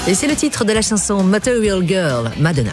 Et c'est le titre de la chanson Material Girl, Madonna.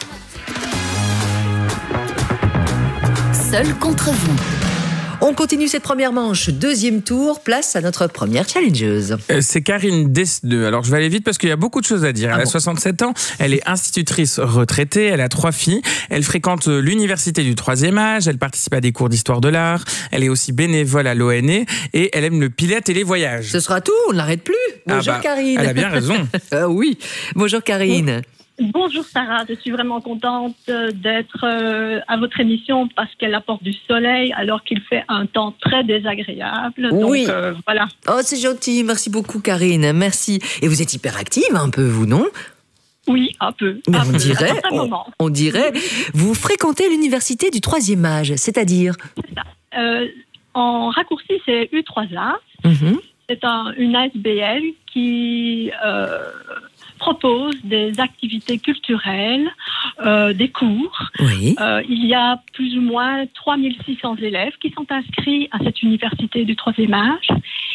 Seul contre vous. On continue cette première manche, deuxième tour, place à notre première challengeuse. C'est Karine Desneux. Alors je vais aller vite parce qu'il y a beaucoup de choses à dire. Elle a 67 ans, elle est institutrice retraitée, elle a 3 filles, elle fréquente l'université du 3e âge, elle participe à des cours d'histoire de l'art, elle est aussi bénévole à l'ONE et elle aime le pilote et les voyages. Ce sera tout, on ne l'arrête plus. Bonjour Karine. Elle a bien raison. Oui, bonjour Karine. Bonjour Sarah, je suis vraiment contente d'être à votre émission parce qu'elle apporte du soleil alors qu'il fait un temps très désagréable. Oui. Donc voilà. Oh, c'est gentil, merci beaucoup Karine, merci. Et vous êtes hyper active un peu, vous, non ? Oui, un peu. Mais Un on peu, dirait, à certains moments. on dirait, vous fréquentez l'université du 3e âge, c'est-à-dire ? C'est ça. En raccourci, c'est U3A. C'est une ASBL qui propose des activités culturelles, des cours. Oui. Il y a plus ou moins 3600 élèves qui sont inscrits à cette université du 3e âge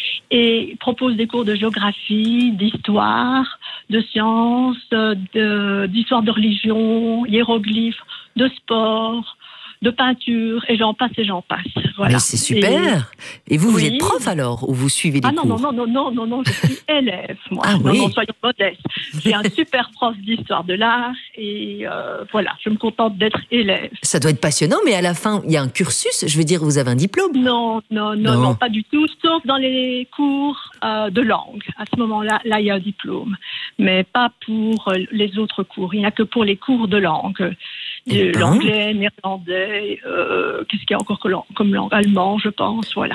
et propose des cours de géographie, d'histoire, de sciences, d'histoire de religion, hiéroglyphes, de sport, de peinture, et j'en passe. Voilà. Mais c'est super. Et vous, vous Oui. êtes prof alors, ou vous suivez des cours ? Non, je suis élève, moi. Ah oui. Non, soyons modestes. Je suis un super prof d'histoire de l'art, et voilà, je me contente d'être élève. Ça doit être passionnant, mais à la fin, il y a un cursus, je veux dire, vous avez un diplôme. Non, pas du tout, sauf dans les cours de langue. À ce moment-là, il y a un diplôme, mais pas pour les autres cours. Il n'y a que pour les cours de langue. L'anglais, néerlandais, qu'est-ce qu'il y a encore comme langue ? Allemand, je pense, voilà.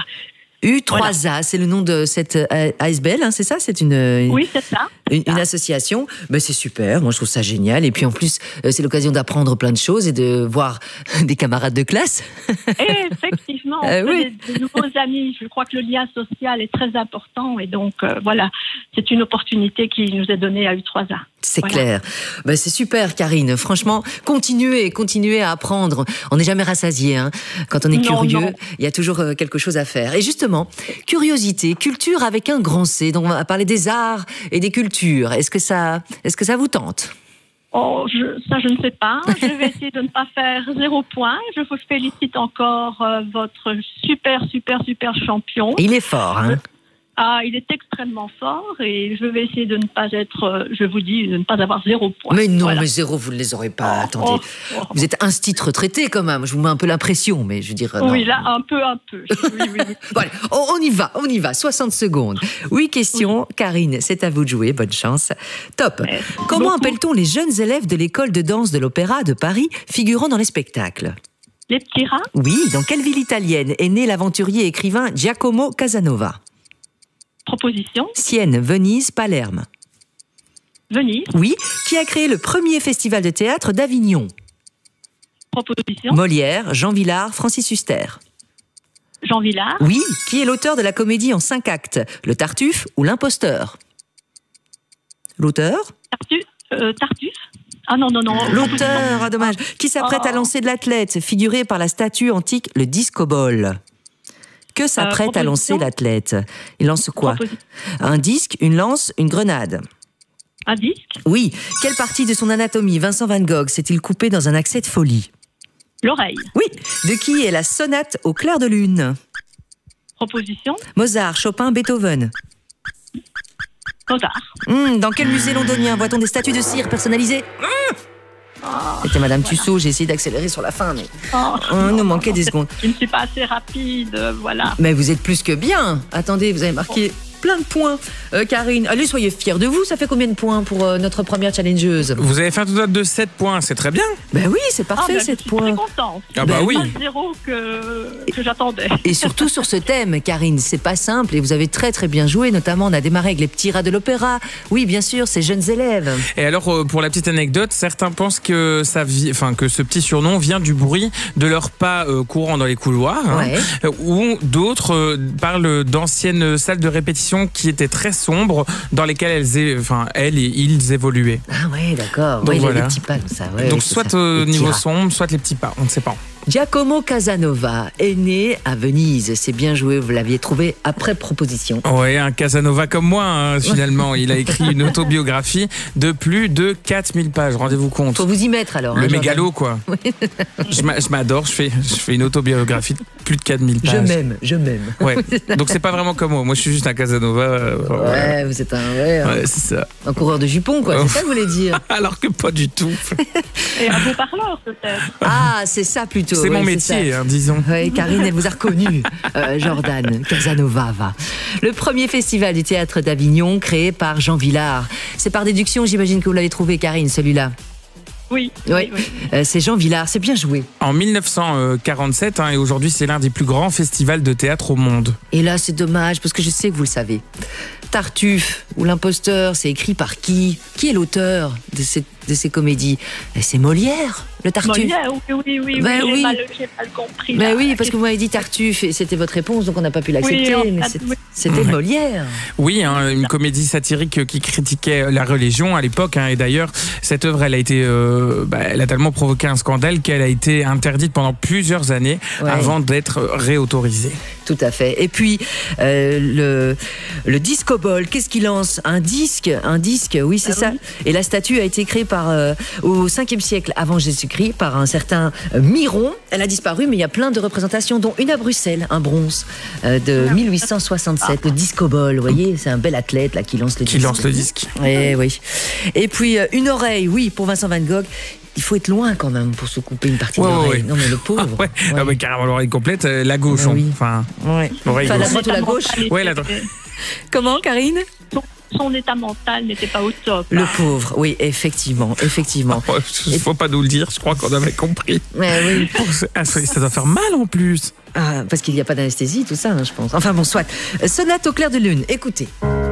U3A, c'est le nom de cette ASBL, hein, c'est ça ? C'est Oui, c'est ça. Une association. Ben, c'est super, moi je trouve ça génial. Et puis en plus, c'est l'occasion d'apprendre plein de choses et de voir des camarades de classe. Et effectivement, oui. de nouveaux amis. Je crois que le lien social est très important. Et donc, voilà, c'est une opportunité qui nous est donnée à U3A. C'est clair. Ben, c'est super, Karine. Franchement, continuez à apprendre. On n'est jamais rassasié. Hein. Quand on est curieux, il y a toujours quelque chose à faire. Et justement, curiosité, culture avec un grand C. Donc, on va parler des arts et des cultures. Est-ce que ça vous tente ? Oh, je ne sais pas. Je vais essayer de ne pas faire 0 point. Je vous félicite encore votre super champion. Il est fort, hein ? Ah, il est extrêmement fort et je vais essayer de ne pas être, de ne pas avoir 0 point. Mais non, voilà. mais 0, vous ne les aurez pas. Attendez, vous êtes institut retraité quand même. Je vous mets un peu l'impression, mais je veux dire. Oui, non. là, un peu. Oui. Bon, allez, on y va. 60 secondes. Oui, question. Karine, c'est à vous de jouer. Bonne chance. Top. Merci Comment beaucoup. appelle-t-on les jeunes élèves de l'école de danse de l'Opéra de Paris figurant dans les spectacles ? Les petits rats. Oui, dans quelle ville italienne est né l'aventurier écrivain Giacomo Casanova ? Proposition. Sienne, Venise, Palerme. Venise. Oui, qui a créé le premier festival de théâtre d'Avignon ? Proposition. Molière, Jean Vilar, Francis Huster. Jean Vilar. Oui, qui est l'auteur de la comédie en 5 actes ? Le Tartuffe ou l'Imposteur ? L'auteur ? Tartuffe. Ah non. L'auteur, ah dommage. Qui s'apprête à lancer de l'athlète, figuré par la statue antique, le disco-ball. Que s'apprête à lancer l'athlète ? Il lance quoi ? Un disque, une lance, une grenade. Un disque. Oui. Quelle partie de son anatomie Vincent Van Gogh s'est-il coupé dans un accès de folie ? L'oreille. Oui. De qui est la sonate au clair de lune ? Proposition. Mozart, Chopin, Beethoven. Mozart. Dans quel musée londonien voit-on des statues de cire personnalisées ? C'était Madame Tussaud, j'ai essayé d'accélérer sur la fin, mais il nous manquait des secondes. Je ne suis pas assez rapide, voilà. Mais vous êtes plus que bien. Attendez, vous avez marqué plein de points. Karine, allez, soyez fiers de vous. Ça fait combien de points pour notre première challengeuse ? Vous avez fait un total de 7 points, c'est très bien. Ben oui, c'est parfait, 7 Je suis points. très contente. Ah bah oui. Pas 0 que j'attendais. Et surtout sur ce thème, Karine, c'est pas simple et vous avez très très bien joué. Notamment, on a démarré avec les petits rats de l'opéra. Oui, bien sûr, ces jeunes élèves. Et alors, pour la petite anecdote, certains pensent que que ce petit surnom vient du bruit de leurs pas courants dans les couloirs, ou d'autres parlent d'anciennes salles de répétition qui étaient très sombres, dans lesquelles elles et ils évoluaient. Ah ouais, d'accord. Donc Ouais, voilà. les petits pas comme ça. Ouais, Donc c'est soit ça. au Les petits niveau rats. sombre, soit les petits pas, on ne sait pas. Giacomo Casanova est né à Venise. C'est bien joué, vous l'aviez trouvé après proposition. Ouais, un Casanova comme moi, hein, finalement. Il a écrit une autobiographie de plus de 4000 pages, rendez-vous compte. Faut vous y mettre alors. Le mégalo, quoi. Je m'adore, je fais une autobiographie de plus de 4000 pages. Je m'aime. Ouais. Donc c'est pas vraiment comme moi. Moi, je suis juste un Casanova. Ouais, vous êtes c'est ça. Un coureur de jupons, quoi. C'est ça que vous voulez dire. Alors que pas du tout. Et un beau parleur, peut-être. Ah, c'est ça plutôt. C'est mon métier, hein, disons. Oui, Karine, elle vous a reconnu, Jordan Casanova. Le premier festival du théâtre d'Avignon, créé par Jean Vilar. C'est par déduction, j'imagine que vous l'avez trouvé, Karine, celui-là. Oui. C'est Jean Vilar, c'est bien joué. En 1947, et aujourd'hui, c'est l'un des plus grands festivals de théâtre au monde. Et là, c'est dommage, parce que je sais que vous le savez. Tartuffe ou l'imposteur, c'est écrit par qui? Qui est l'auteur de ces comédies? C'est Molière, le Tartuffe. Molière, oui. Ben j'ai mal compris. Ben oui, parce que vous m'avez dit Tartuffe et c'était votre réponse, donc on n'a pas pu l'accepter. Mais c'était Molière. Oui, une comédie satirique qui critiquait la religion à l'époque. Et d'ailleurs, cette œuvre, elle a été, elle a tellement provoqué un scandale qu'elle a été interdite pendant plusieurs années avant d'être réautorisée. Tout à fait. Et puis, le Disco Ball, qu'est-ce qu'il lance? Un disque, oui, c'est ça. Oui. Et la statue a été créée au 5e siècle avant Jésus-Christ par un certain Miron. Elle a disparu, mais il y a plein de représentations, dont une à Bruxelles, un bronze de 1867, le Disco Ball. Vous voyez, c'est un bel athlète là qui lance le disque. Oui. Et puis, une oreille, oui, pour Vincent Van Gogh. Il faut être loin quand même pour se couper une partie de l'oreille. Non mais le pauvre. Mais carrément l'oreille complète, la gauche. L'oreille la droite ou la gauche. La droite. Comment, Karine? Son état mental n'était pas au top. Le pauvre, oui, effectivement. Il faut pas nous le dire, je crois qu'on avait compris. Oui. Ça doit faire mal en plus. Parce qu'il n'y a pas d'anesthésie, tout ça, je pense. Enfin bon, soit. Sonate au clair de lune, écoutez.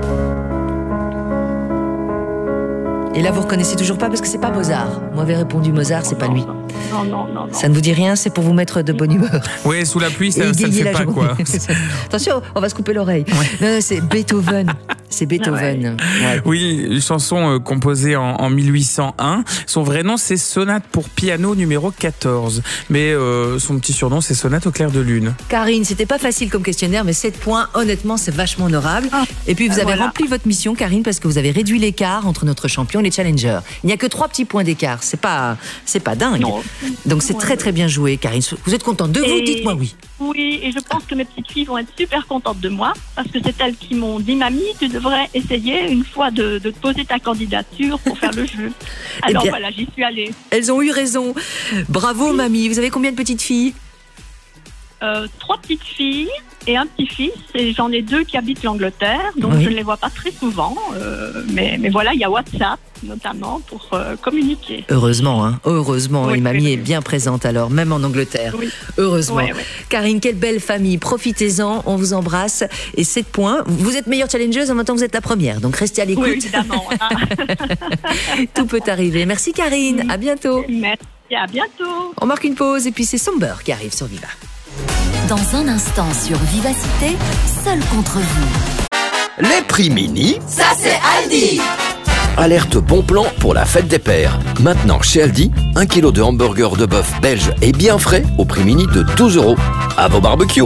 Et là, vous reconnaissez toujours pas parce que c'est pas Mozart. Moi, j'avais répondu Mozart, c'est pas lui. Non. Ça ne vous dit rien, c'est pour vous mettre de bonne humeur. Oui, sous la pluie, ça ne fait pas quoi. Attention, on va se couper l'oreille. Non, c'est Beethoven. C'est Beethoven. Ouais. Oui, une chanson composée en 1801. Son vrai nom, c'est Sonate pour piano numéro 14. Mais son petit surnom, c'est Sonate au clair de lune. Karine, c'était pas facile comme questionnaire, mais 7 points, honnêtement, c'est vachement honorable. Et puis, vous avez rempli votre mission, Karine, parce que vous avez réduit l'écart entre notre champion et les challengers. Il n'y a que 3 petits points d'écart. C'est pas dingue. Non. Donc, c'est très, très bien joué, Karine. Vous êtes contente de vous? Dites-moi oui. Oui, et je pense que mes petites filles vont être super contentes de moi, parce que c'est elles qui m'ont dit, mamie, tu devrais essayer une fois de poser ta candidature pour faire le jeu. Alors voilà, j'y suis allée. Elles ont eu raison. Bravo, mamie. Vous avez combien de petites filles? 3 petites filles et un petit-fils, et j'en ai 2 qui habitent l'Angleterre, donc je ne les vois pas très souvent, mais voilà, il y a WhatsApp notamment pour communiquer. Heureusement, et mamie est bien présente alors, même en Angleterre. Oui. Heureusement. Oui. Karine, quelle belle famille, profitez-en, on vous embrasse. Et 7 points, vous êtes meilleure challengeuse en même temps que vous êtes la première, donc restez à l'écoute. Oui, évidemment. Tout peut arriver. Merci Karine, à bientôt. Merci, à bientôt. On marque une pause et puis c'est Somber qui arrive sur Viva. Dans un instant sur Vivacité, seul contre vous. Les prix mini, ça c'est Aldi. Alerte bon plan pour la fête des pères. Maintenant chez Aldi, 1 kg de hamburger de bœuf belge et bien frais au prix mini de 12 €. À vos barbecues.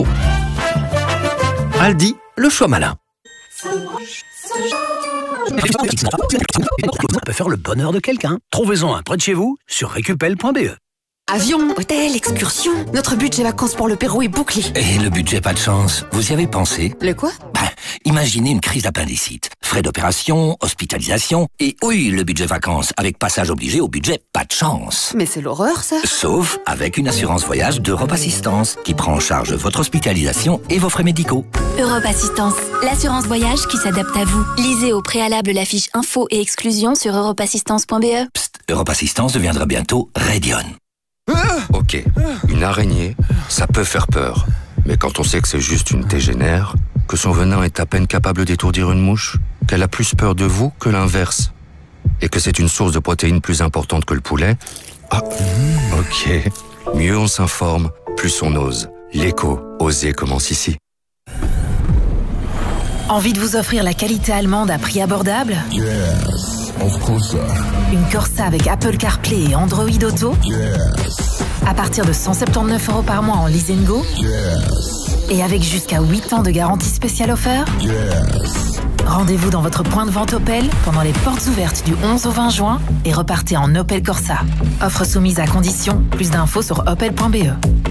Aldi, le choix malin. Ça peut faire le bonheur de quelqu'un. Trouvez-en un près de chez vous sur récupel.be. Avion, hôtel, excursion. Notre budget vacances pour le Pérou est bouclé. Et le budget pas de chance, vous y avez pensé? Le quoi? Imaginez une crise d'appendicite. Frais d'opération, hospitalisation et oui, le budget vacances avec passage obligé au budget pas de chance. Mais c'est l'horreur ça. Sauf avec une assurance voyage d'Europe Assistance qui prend en charge votre hospitalisation et vos frais médicaux. Europe Assistance, l'assurance voyage qui s'adapte à vous. Lisez au préalable la fiche info et exclusion sur europeassistance.be. Psst, Europe Assistance deviendra bientôt Radion. Ok, une araignée, ça peut faire peur. Mais quand on sait que c'est juste une tégénaire, que son venin est à peine capable d'étourdir une mouche, qu'elle a plus peur de vous que l'inverse, et que c'est une source de protéines plus importante que le poulet, ok. Mieux on s'informe, plus on ose. L'éco, oser commence ici. Envie de vous offrir la qualité allemande à prix abordable? Yes, of course. Une Corsa avec Apple CarPlay et Android Auto? Yes. À partir de 179 € par mois en Lease & Go. Et avec jusqu'à 8 ans de garantie spéciale offerte. Rendez-vous dans votre point de vente Opel pendant les portes ouvertes du 11 au 20 juin et repartez en Opel Corsa. Offre soumise à condition. Plus d'infos sur opel.be.